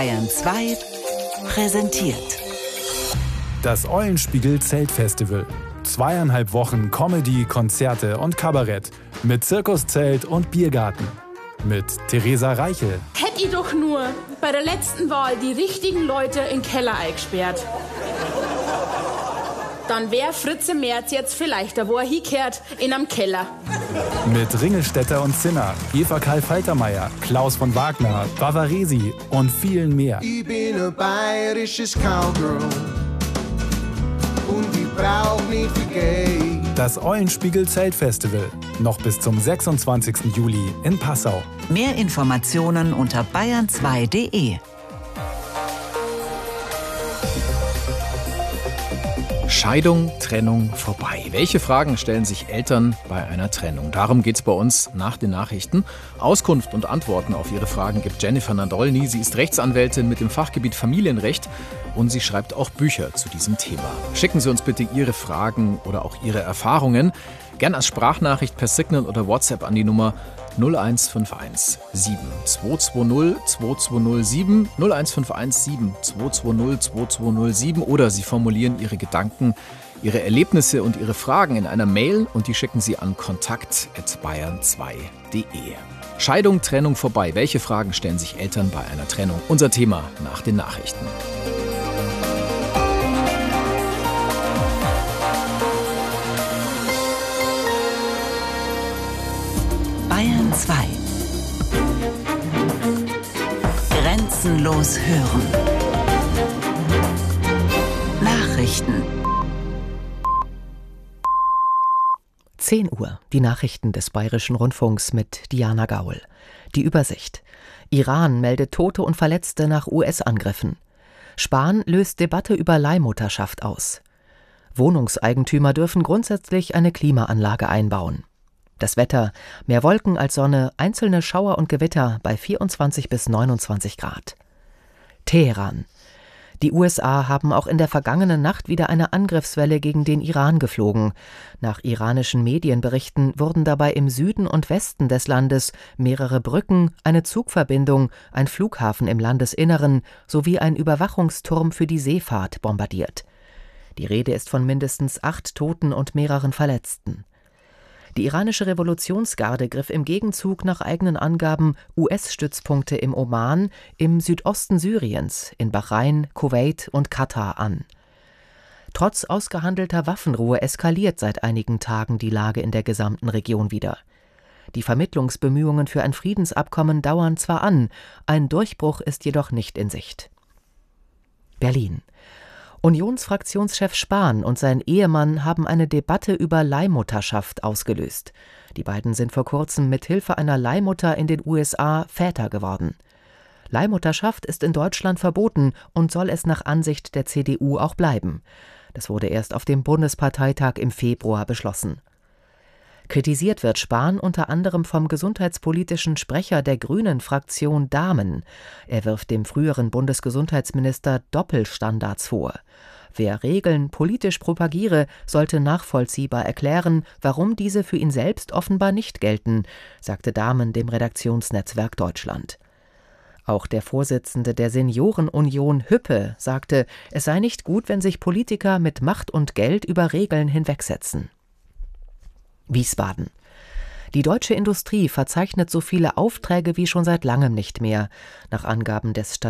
Bayern 2 präsentiert. Das Eulenspiegel Zeltfestival. 2,5 Wochen Comedy, Konzerte und Kabarett. Mit Zirkuszelt und Biergarten. Mit Theresa Reichel. Hätt ich doch nur bei der letzten Wahl die richtigen Leute in den Keller eingesperrt. Dann wär Fritze Merz jetzt vielleicht da, wo er hingehört, in einem Keller. Mit Ringelstetter und Zinner, Eva Karl Faltermeier, Klaus von Wagner, Bavaresi und vielen mehr. Ich bin ein bayerisches Cowgirl und ich brauch nicht viel Geld. Das Eulenspiegel Zeltfestival. Noch bis zum 26. Juli in Passau. Mehr Informationen unter bayern2.de. Scheidung, Trennung, vorbei. Welche Fragen stellen sich Eltern bei einer Trennung? Darum geht's bei uns nach den Nachrichten. Auskunft und Antworten auf Ihre Fragen gibt Jennifer Nadolny. Sie ist Rechtsanwältin mit dem Fachgebiet Familienrecht und sie schreibt auch Bücher zu diesem Thema. Schicken Sie uns bitte Ihre Fragen oder auch Ihre Erfahrungen. Gern als Sprachnachricht per Signal oder WhatsApp an die Nummer 0151 7220 2207 0151 7220 2207 oder Sie formulieren Ihre Gedanken, Ihre Erlebnisse und Ihre Fragen in einer Mail und die schicken Sie an kontakt@bayern2.de. Scheidung, Trennung, vorbei. Welche Fragen stellen sich Eltern bei einer Trennung? Unser Thema nach den Nachrichten. Bayern 2. Grenzenlos hören. Nachrichten. 10 Uhr, die Nachrichten des Bayerischen Rundfunks mit Diana Gaul. Die Übersicht. Iran meldet Tote und Verletzte nach US-Angriffen. Spahn löst Debatte über Leihmutterschaft aus. Wohnungseigentümer dürfen grundsätzlich eine Klimaanlage einbauen. Das Wetter, mehr Wolken als Sonne, einzelne Schauer und Gewitter bei 24 bis 29 Grad. Teheran. Die USA haben auch in der vergangenen Nacht wieder eine Angriffswelle gegen den Iran geflogen. Nach iranischen Medienberichten wurden dabei im Süden und Westen des Landes mehrere Brücken, eine Zugverbindung, ein Flughafen im Landesinneren sowie ein Überwachungsturm für die Seefahrt bombardiert. Die Rede ist von mindestens 8 Toten und mehreren Verletzten. Die iranische Revolutionsgarde griff im Gegenzug nach eigenen Angaben US-Stützpunkte im Oman, im Südosten Syriens, in Bahrain, Kuwait und Katar an. Trotz ausgehandelter Waffenruhe eskaliert seit einigen Tagen die Lage in der gesamten Region wieder. Die Vermittlungsbemühungen für ein Friedensabkommen dauern zwar an, ein Durchbruch ist jedoch nicht in Sicht. Berlin. Unionsfraktionschef Spahn und sein Ehemann haben eine Debatte über Leihmutterschaft ausgelöst. Die beiden sind vor kurzem mit Hilfe einer Leihmutter in den USA Väter geworden. Leihmutterschaft ist in Deutschland verboten und soll es nach Ansicht der CDU auch bleiben. Das wurde erst auf dem Bundesparteitag im Februar beschlossen. Kritisiert wird Spahn unter anderem vom gesundheitspolitischen Sprecher der Grünen-Fraktion Dahmen. Er wirft dem früheren Bundesgesundheitsminister Doppelstandards vor. Wer Regeln politisch propagiere, sollte nachvollziehbar erklären, warum diese für ihn selbst offenbar nicht gelten, sagte Dahmen dem Redaktionsnetzwerk Deutschland. Auch der Vorsitzende der Seniorenunion Hüppe sagte, es sei nicht gut, wenn sich Politiker mit Macht und Geld über Regeln hinwegsetzen. Wiesbaden. Die deutsche Industrie verzeichnet so viele Aufträge wie schon seit langem nicht mehr. Nach Angaben des